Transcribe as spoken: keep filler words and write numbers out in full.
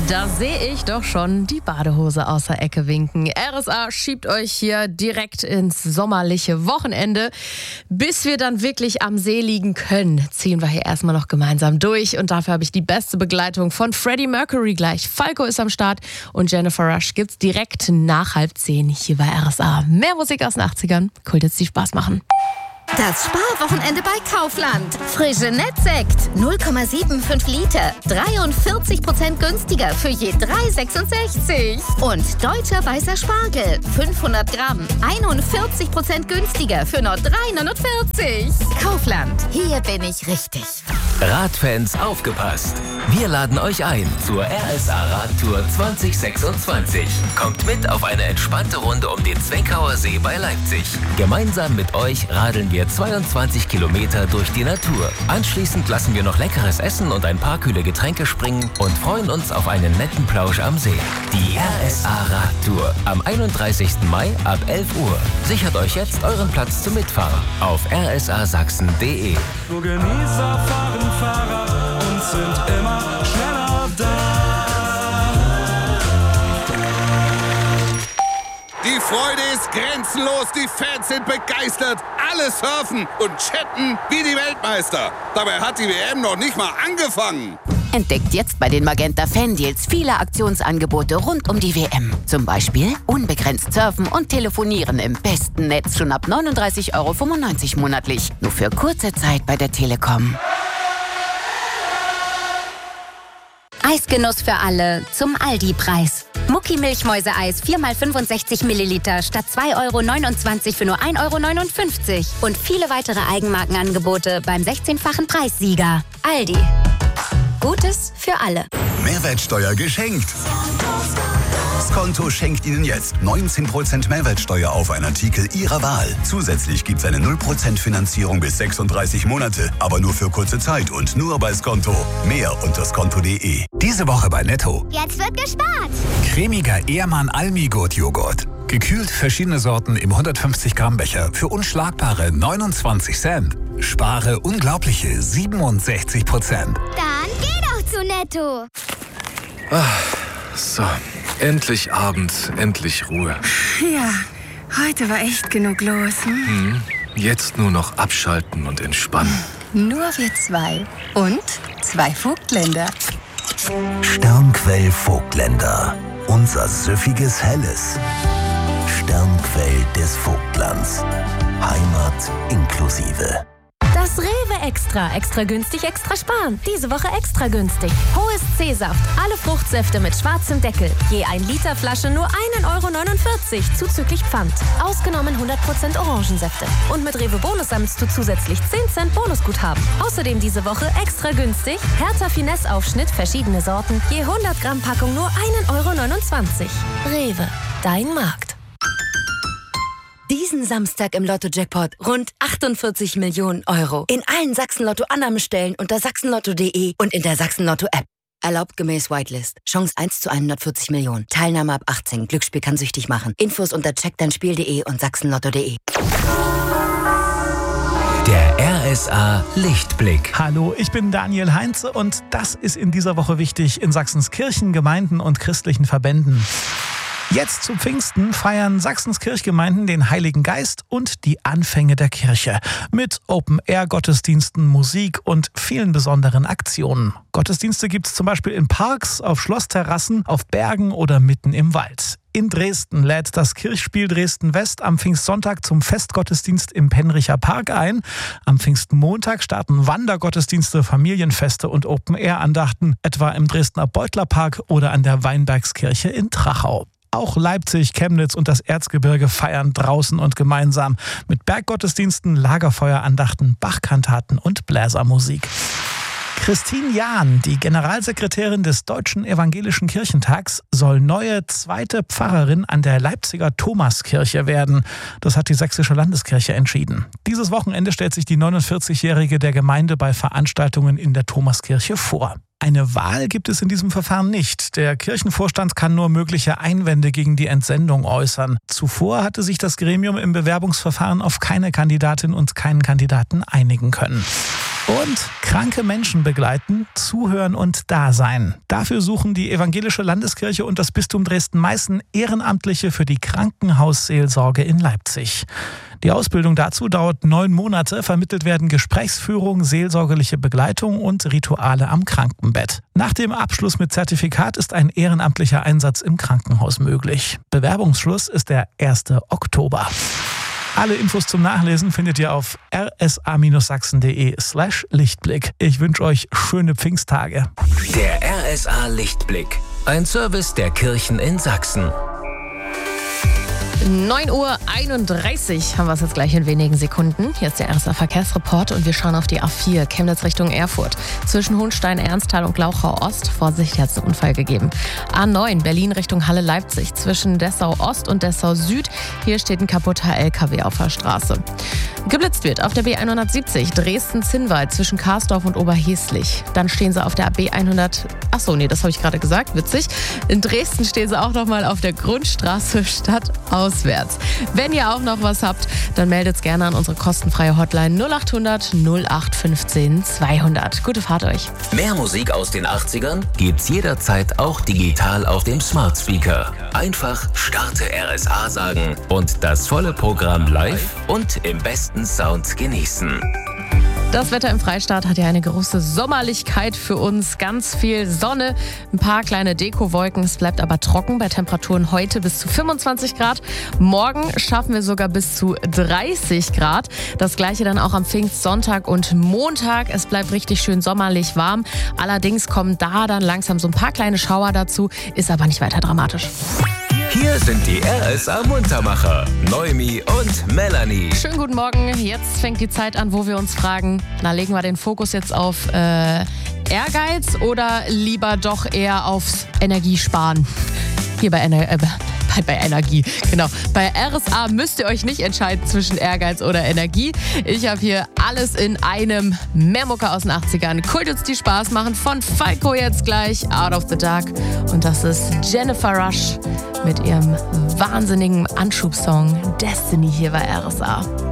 Da sehe ich doch schon die Badehose aus der Ecke winken. R S A schiebt euch hier direkt ins sommerliche Wochenende. Bis wir dann wirklich am See liegen können, ziehen wir hier erstmal noch gemeinsam durch. Und dafür habe ich die beste Begleitung von Freddie Mercury gleich. Falco ist am Start und Jennifer Rush gibt's direkt nach halb zehn hier bei R S A. Mehr Musik aus den achtzigern. Cool, jetzt die Spaß machen. Das Sparwochenende bei Kaufland. Frische Nettsekt, null Komma fünfundsiebzig Liter, dreiundvierzig Prozent günstiger für je drei Komma sechsundsechzig. Und deutscher weißer Spargel, fünfhundert Gramm, einundvierzig Prozent günstiger für nur drei Komma neunundvierzig. Kaufland, hier bin ich richtig. Radfans, aufgepasst! Wir laden euch ein zur R S A Radtour zwanzig sechsundzwanzig. Kommt mit auf eine entspannte Runde um den Zweckauer See bei Leipzig. Gemeinsam mit euch radeln wir zweiundzwanzig Kilometer durch die Natur. Anschließend lassen wir noch leckeres Essen und ein paar kühle Getränke springen und freuen uns auf einen netten Plausch am See. Die R S A Radtour am einunddreißigsten Mai ab elf Uhr. Sichert euch jetzt euren Platz zum Mitfahren auf r s a sachsen punkt d e. Nur Genießer fahren Fahrrad und sind immer schneller da. Die Freude ist grenzenlos, die Fans sind begeistert, alle surfen und chatten wie die Weltmeister. Dabei hat die W M noch nicht mal angefangen. Entdeckt jetzt bei den Magenta Fan-Deals viele Aktionsangebote rund um die W M. Zum Beispiel unbegrenzt surfen und telefonieren im besten Netz schon ab neununddreißig Euro fünfundneunzig monatlich. Nur für kurze Zeit bei der Telekom. Eisgenuss für alle zum Aldi-Preis. Mucki Milchmäuse-Eis vier mal fünfundsechzig Milliliter statt zwei Euro neunundzwanzig für nur ein Euro neunundfünfzig. Und viele weitere Eigenmarkenangebote beim sechzehnfachen Preissieger. Aldi. Gutes für alle. Mehrwertsteuer geschenkt. Skonto schenkt Ihnen jetzt neunzehn Prozent Mehrwertsteuer auf einen Artikel Ihrer Wahl. Zusätzlich gibt es eine null Prozent Finanzierung bis sechsunddreißig Monate, aber nur für kurze Zeit und nur bei Skonto. Mehr unter skonto punkt d e. Diese Woche bei Netto. Jetzt wird gespart. Cremiger Ehrmann Almigurt-Joghurt. Gekühlt verschiedene Sorten im hundertfünfzig Gramm Becher für unschlagbare neunundzwanzig Cent. Spare unglaubliche siebenundsechzig Prozent. Dann geh doch zu Netto. Ah, so, endlich Abend, endlich Ruhe. Ja, heute war echt genug los. Hm? Hm, jetzt nur noch abschalten und entspannen. Nur wir zwei. Und zwei Vogtländer. Sternquell Vogtländer. Unser süffiges Helles. Sternquell des Vogtlands. Heimat inklusive. Das Rewe Extra. Extra günstig, extra sparen. Diese Woche extra günstig. Hohes C-Saft. Alle Fruchtsäfte mit schwarzem Deckel. Je ein Liter Flasche nur ein Euro neunundvierzig. Zuzüglich Pfand. Ausgenommen hundert Prozent Orangensäfte. Und mit Rewe Bonus sammelst du zusätzlich zehn Cent Bonusguthaben. Außerdem diese Woche extra günstig. Hertha Finesse Aufschnitt, verschiedene Sorten. Je hundert Gramm Packung nur ein Euro neunundzwanzig. Rewe. Dein Markt. Diesen Samstag im Lotto-Jackpot rund achtundvierzig Millionen Euro. In allen Sachsen-Lotto-Annahmestellen unter sachsenlotto punkt de und in der Sachsen-Lotto-App. Erlaubt gemäß Whitelist. Chance eins zu hundertvierzig Millionen. Teilnahme ab achtzehn. Glücksspiel kann süchtig machen. Infos unter check dein spiel punkt de und sachsenlotto punkt de. Der R S A Lichtblick. Hallo, ich bin Daniel Heinze und das ist in dieser Woche wichtig in Sachsens Kirchen, Gemeinden und christlichen Verbänden. Jetzt zu Pfingsten feiern Sachsens Kirchgemeinden den Heiligen Geist und die Anfänge der Kirche mit Open-Air-Gottesdiensten, Musik und vielen besonderen Aktionen. Gottesdienste gibt es zum Beispiel in Parks, auf Schlossterrassen, auf Bergen oder mitten im Wald. In Dresden lädt das Kirchspiel Dresden-West am Pfingstsonntag zum Festgottesdienst im Penricher Park ein. Am Pfingstmontag starten Wandergottesdienste, Familienfeste und Open-Air-Andachten, etwa im Dresdner Beutlerpark oder an der Weinbergskirche in Trachau. Auch Leipzig, Chemnitz und das Erzgebirge feiern draußen und gemeinsam mit Berggottesdiensten, Lagerfeuerandachten, Bachkantaten und Bläsermusik. Christine Jahn, die Generalsekretärin des Deutschen Evangelischen Kirchentags, soll neue zweite Pfarrerin an der Leipziger Thomaskirche werden. Das hat die Sächsische Landeskirche entschieden. Dieses Wochenende stellt sich die neunundvierzigjährige der Gemeinde bei Veranstaltungen in der Thomaskirche vor. Eine Wahl gibt es in diesem Verfahren nicht. Der Kirchenvorstand kann nur mögliche Einwände gegen die Entsendung äußern. Zuvor hatte sich das Gremium im Bewerbungsverfahren auf keine Kandidatin und keinen Kandidaten einigen können. Und kranke Menschen begleiten, zuhören und da sein. Dafür suchen die Evangelische Landeskirche und das Bistum Dresden-Meißen Ehrenamtliche für die Krankenhausseelsorge in Leipzig. Die Ausbildung dazu dauert neun Monate. Vermittelt werden Gesprächsführung, seelsorgerliche Begleitung und Rituale am Krankenbett. Nach dem Abschluss mit Zertifikat ist ein ehrenamtlicher Einsatz im Krankenhaus möglich. Bewerbungsschluss ist der erste Oktober. Alle Infos zum Nachlesen findet ihr auf r s a sachsen punkt d e slash Lichtblick. Ich wünsche euch schöne Pfingsttage. Der R S A Lichtblick. Ein Service der Kirchen in Sachsen. neun Uhr einunddreißig haben wir es jetzt gleich in wenigen Sekunden. Hier ist der R S A-Verkehrsreport und wir schauen auf die A vier, Chemnitz Richtung Erfurt. Zwischen Hohenstein, Ernsthal und Glauchau Ost. Vorsicht, hat es einen Unfall gegeben. A neun, Berlin Richtung Halle-Leipzig. Zwischen Dessau Ost und Dessau Süd. Hier steht ein kaputter L K W auf der Straße. Geblitzt wird auf der B hundertsiebzig, Dresden-Zinnwald zwischen Karsdorf und Oberheslich. Dann stehen sie auf der B hundert, achso, nee, das habe ich gerade gesagt, witzig. In Dresden stehen sie auch nochmal auf der Grundstraße stadtauswärts. Wenn ihr auch noch was habt, dann meldet gerne an unsere kostenfreie Hotline null acht hundert null acht fünfzehn zweihundert. Gute Fahrt euch. Mehr Musik aus den achtzigern gibt's jederzeit auch digital auf dem Smart Speaker. Einfach Starte R S A sagen und das volle Programm live und im besten Sound genießen. Das Wetter im Freistaat hat ja eine große Sommerlichkeit für uns. Ganz viel Sonne, ein paar kleine Dekowolken. Es bleibt aber trocken bei Temperaturen heute bis zu fünfundzwanzig Grad. Morgen schaffen wir sogar bis zu dreißig Grad. Das gleiche dann auch am Pfingstsonntag und Montag. Es bleibt richtig schön sommerlich warm. Allerdings kommen da dann langsam so ein paar kleine Schauer dazu. Ist aber nicht weiter dramatisch. Hier sind die R S A-Muntermacher, Noemi und Melanie. Schönen guten Morgen. Jetzt fängt die Zeit an, wo wir uns fragen, na, legen wir den Fokus jetzt auf äh, Ehrgeiz oder lieber doch eher aufs Energiesparen? Hier bei, Ener- äh, bei, bei Energie, genau. Bei R S A müsst ihr euch nicht entscheiden zwischen Ehrgeiz oder Energie. Ich habe hier alles in einem. Mehr Mucke aus den achtzigern. Kultits, die Spaß machen. Von Falco jetzt gleich, Out of the Dark. Und das ist Jennifer Rush mit ihrem wahnsinnigen Anschubsong Destiny hier bei R S A.